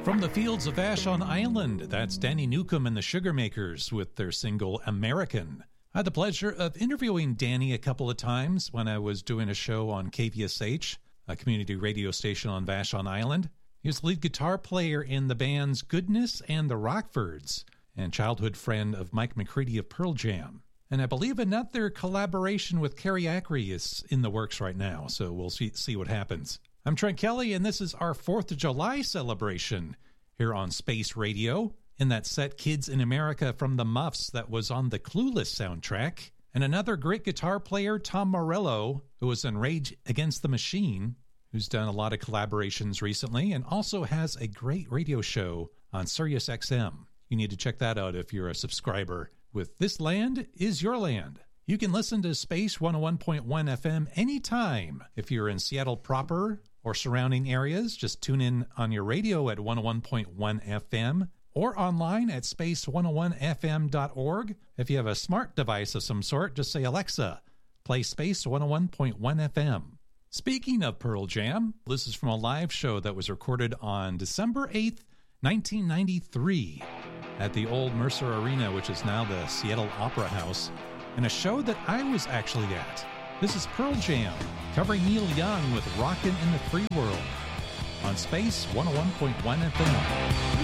From the fields of Vashon Island, that's Danny Newcomb and the Sugarmakers with their single American. I had the pleasure of interviewing Danny a couple of times when I was doing a show on KVSH, a community radio station on Vashon Island. He was the lead guitar player in the bands Goodness and the Rockfords, and childhood friend of Mike McCready of Pearl Jam. And I believe another collaboration with Carrie Ackrey is in the works right now, so we'll see what happens. I'm Trent Kelly, and this is our 4th of July celebration here on Space Radio. In that set, Kids in America from the Muffs that was on the Clueless soundtrack. And another great guitar player, Tom Morello, who was in Rage Against the Machine, who's done a lot of collaborations recently and also has a great radio show on Sirius XM. You need to check that out if you're a subscriber with This Land Is Your Land. You can listen to Space 101.1 FM anytime. If you're in Seattle proper or surrounding areas, just tune in on your radio at 101.1 FM or online at space101fm.org. If you have a smart device of some sort, just say, Alexa, play Space 101.1 FM. Speaking of Pearl Jam, this is from a live show that was recorded on December 8th, 1993 at the old Mercer Arena, which is now the Seattle Opera House, and a show that I was actually at. This is Pearl Jam, covering Neil Young with Rockin' in the Free World on Space 101.1 FM.